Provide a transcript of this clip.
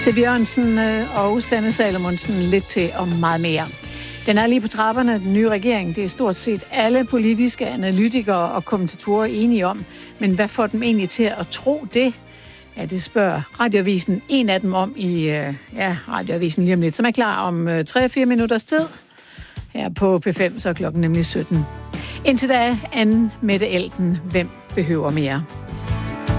C. Jørgensen og Sanne Salomonsen lidt til og meget mere. Den er lige på trapperne, den nye regering. Det er stort set alle politiske analytikere og kommentatorer enige om. Men hvad får dem egentlig til at tro det? Ja, det spørger Radioavisen en af dem om i Radioavisen lige om lidt, som er klar om 3-4 minutters tid. Her på P5, så er klokken nemlig 17. Indtil da, Anne Mette Elten. Hvem behøver mere?